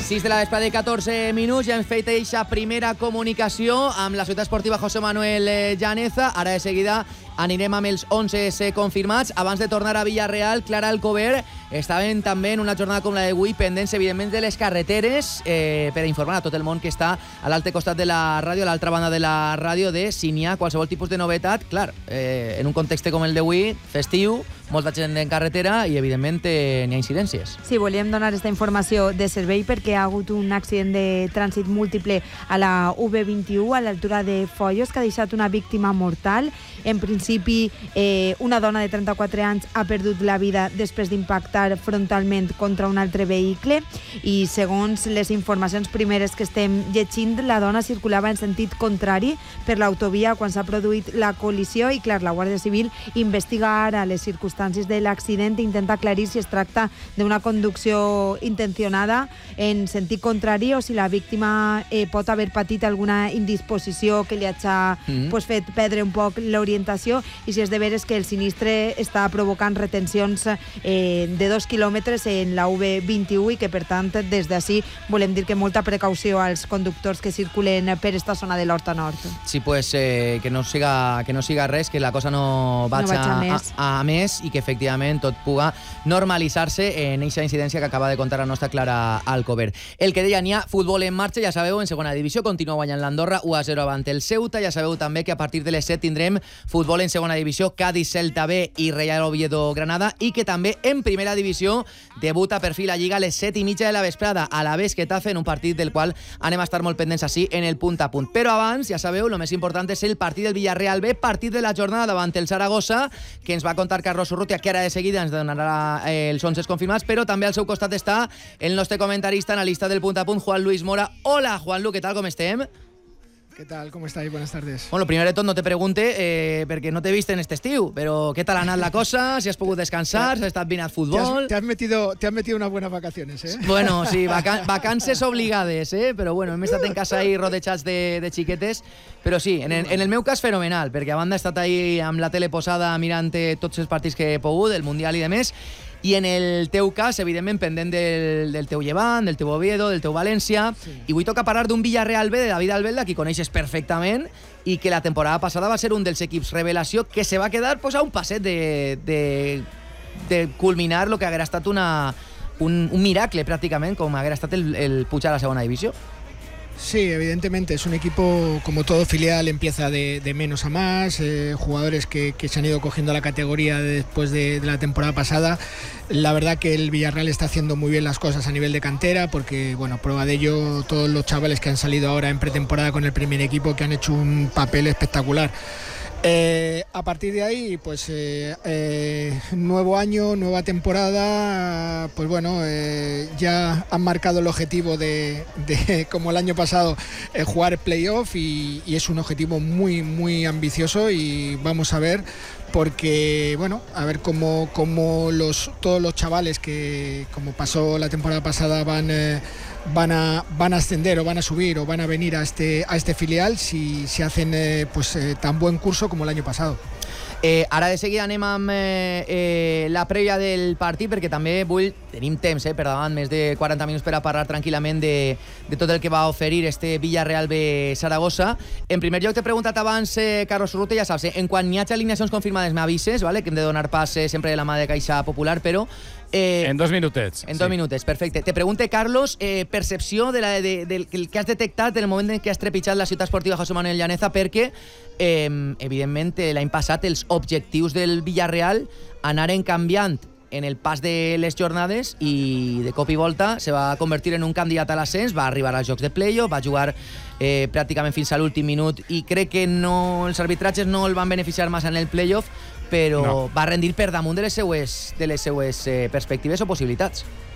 6 de la vesprada i 14 minuts, ja hem fet eixa primera comunicació amb la ciutat esportiva José Manuel Llaneza. Ara de seguida anirem amb els 11 confirmats. Abans de tornar a Villarreal, Clara Alcover estaven també en una jornada com la d'avui pendents, evidentment, de les carreteres per a informar a tot el món que està a l'altre costat de la ràdio, a l'altra banda de la ràdio, de si n'hi ha qualsevol tipus de novetat. Clar, en un context com el d'avui, festiu, molta gent en carretera i, evidentment, n'hi ha incidències. Sí, volíem donar aquesta informació de servei perquè ha hagut un accident de trànsit múltiple a la V21 a l'altura de Foios que ha deixat una víctima mortal. En principi, una dona de 34 anys ha perdut la vida després d'impactar frontalment contra un altre vehicle i, segons les informacions primeres que estem llegint, la dona circulava en sentit contrari per l'autovia quan s'ha produït la col·lisió i, clar, la Guàrdia Civil investiga ara les circumstàncies de l'accident i intenta aclarir si es tracta d'una conducció intencionada en sentit contrari o si la víctima pot haver patit alguna indisposició que li hagi fet perdre un poc l'orientació i si és de veres que el sinistre està provocant retencions de 2 quilòmetres en la V21 i que, per tant, des d'ací volem dir que molta precaució als conductors que circulen per esta zona de l'Horta Nord. Sí, pues que no siga res, que la cosa no vagi a més i que efectivament tot puga normalitzar-se en aquesta incidència que acaba de contar la nostra Clara Alcover. El que deia, n'hi ha futbol en marxa, ja sabeu, en segona divisió, continua guanyant l'Andorra 1-0 avant el Ceuta, ja sabeu també que a partir de les 7 tindrem futbol en segona divisió, Cádiz, Celta B i Real Oviedo Granada, i que també en primera divisió debuta per fi la Lliga a les 7:30 de la vesprada, a la vez que Getafe, en un partit del qual anem a estar molt pendents així en el punt a punt. Però abans, ja sabeu, el més important és el partit del Villarreal B, partit de la jornada davant el Saragossa, que ens va contar Carlos Urrutia, que ara de seguida ens donarà els 11 confirmats, però també al seu costat està el nostre comentarista, analista del punt a punt, Juan Luis Mora. Hola, Juanlu, què tal, com estem? ¿Qué tal? ¿Cómo estáis? Buenas tardes. Bueno, primer de tot no te pregunte perquè no te viste en este estiu, però què tal ha anat la cosa? Si has pogut descansar, si has estat bien al futbol... Te has metido unas buenas vacaciones, ¿eh? Bueno, sí, vacances obligades, però bueno, hem estat en casa ahí rodejats de xiquetes, però sí, en el meu cas fenomenal, perquè a banda he estat ahí amb la tele posada mirant tots els partits que he pogut, del Mundial i de més, i en el teu cas, evidentment, pendent del teu Llevant, del teu Oviedo, del teu València, sí. I avui toca parlar d'un Villarreal B de David Albelda, que coneixes perfectament, i que la temporada passada va ser un dels equips revelació que se va quedar pues, a un passet de culminar lo que haguera estat un miracle, pràcticament, com haguera estat el pujar a la segona divisió. Sí, evidentemente es un equipo, como todo filial, empieza de menos a más, jugadores que se han ido cogiendo la categoría después de la temporada pasada. La verdad que el Villarreal está haciendo muy bien las cosas a nivel de cantera, porque, bueno, prueba de ello todos los chavales que han salido ahora en pretemporada con el primer equipo, que han hecho un papel espectacular. A partir de ahí, pues nuevo año, nueva temporada, pues bueno, ya han marcado el objetivo de como el año pasado, jugar playoff y es un objetivo muy, muy ambicioso y vamos a ver, porque bueno, a ver cómo todos los chavales que, como pasó la temporada pasada, van a ascender o van a subir o van a venir a este filial si hacen tan buen curso como el año pasado. Ara de seguida anem amb la prèvia del partit, perquè també tenim temps per davant, més de 40 minuts per a parlar tranquil·lament de tot el que va oferir este Villarreal B Saragossa. En primer lloc, t'he preguntat abans, Carlos Urrutia, ja saps, en quan n'hi hagi alineacions confirmades m'avises, ¿vale? Que hem de donar pas sempre de la mà de Caixa Popular, però... en 2 minutets. En 2 minutets, perfecte. Te pregunte, Carlos, percepció del que has detectat en el moment en què has trepitjat la ciutat esportiva José Manuel Llaneza, perquè, evidentment, l'any passat els objectius del Villarreal anaren canviant en el pas de les jornades i de cop i volta se va convertir en un candidat a l'ascens, va arribar als jocs de playoff, va jugar pràcticament fins a l'últim minut i crec que els arbitratges no el van beneficiar massa en el playoff, però va rendir per damunt de les seues perspectives o possibilitats.